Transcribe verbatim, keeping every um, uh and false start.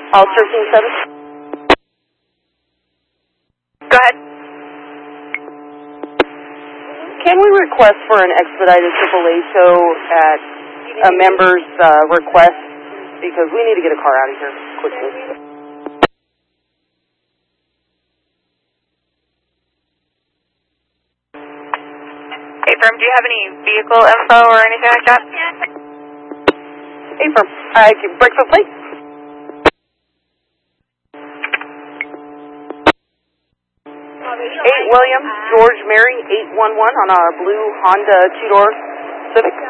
All thirteen seven. Go ahead. Can we request for an expedited triple A tow at a member's uh, request? Because we need to get a car out of here quickly. Hey, firm, do you have any vehicle info or anything like that? Hey, firm. I can break the plate. eight William, George Mary, eight one one on a blue Honda two-door Civic.